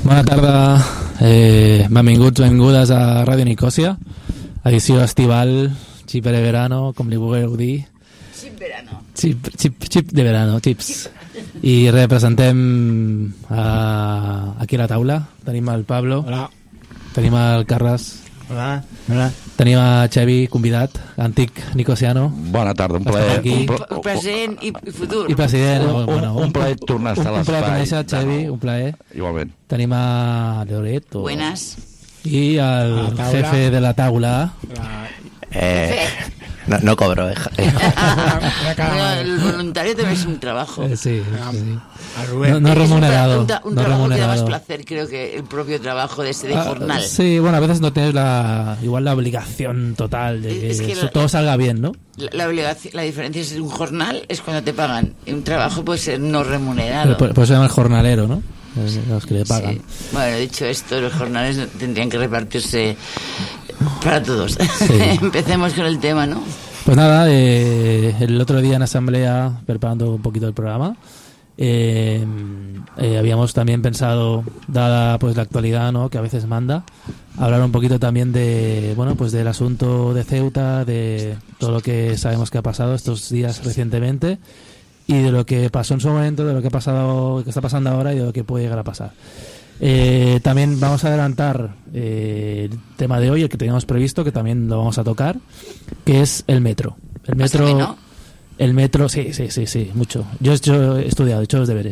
Bona tarda, benvinguts, benvingudes a Ràdio Nicòsia, edició estival, xip de verano, com li vulgueu dir. Xip verano. Xip de verano, xips. I representem aquí a la taula. Tenim el Pablo. Hola. Tenim el Carles. Hola. Hola. Tenim a Xavi, convidat, antic nicosiano. Bona tarda, un plaer. Present i futur. I president. Un plaer tornar a estar a un plaer l'espai. conèixer, Xavi, un plaer. Igualment. Tenim a Loreto. Buenas. I el jefe de la taula. No cobro, Bueno, el voluntario también es un trabajo. Sí. No remunerado. Un no trabajo que da más remunerado. placer, creo que el propio trabajo de jornal. Sí, bueno, a veces no tienes igual la obligación total de que, Es que todo salga bien, ¿no? La diferencia es un jornal es cuando te pagan. Y un trabajo puede ser no remunerado. Por eso se llama el jornalero, ¿no? Los que le pagan. Sí. Bueno, dicho esto, los jornales tendrían que repartirse para todos. Sí. Empecemos con el tema, ¿no? Pues nada, el otro día en asamblea, preparando un poquito el programa, habíamos también pensado, dada pues la actualidad, ¿no?, que a veces manda, hablar un poquito también de, bueno, pues del asunto de Ceuta, de todo lo que sabemos que ha pasado estos días recientemente y de lo que pasó en su momento, de lo que ha pasado, que está pasando ahora y de lo que puede llegar a pasar. También vamos a adelantar el tema de hoy, el que teníamos previsto, que también lo vamos a tocar, que es el metro. El metro, sí, mucho. Yo he estudiado, he hecho los deberes.